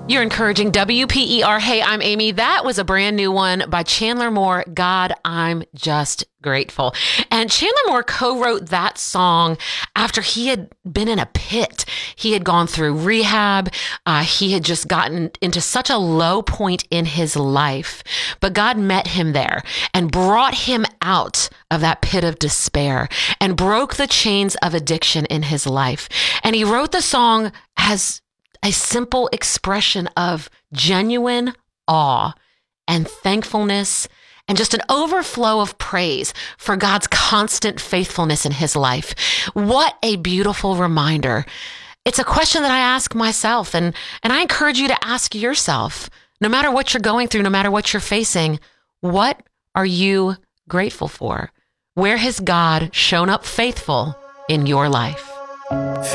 You're encouraging WPER. Hey, I'm Amy. That was a brand new one by Chandler Moore. God, I'm just grateful. And Chandler Moore co-wrote that song after he had been in a pit. He had gone through rehab. He had just gotten into such a low point in his life. But God met him there and brought him out of that pit of despair and broke the chains of addiction in his life. And he wrote the song as a simple expression of genuine awe and thankfulness and just an overflow of praise for God's constant faithfulness in his life. What a beautiful reminder. It's a question that I ask myself, and I encourage you to ask yourself, no matter what you're going through, no matter what you're facing, what are you grateful for? Where has God shown up faithful in your life?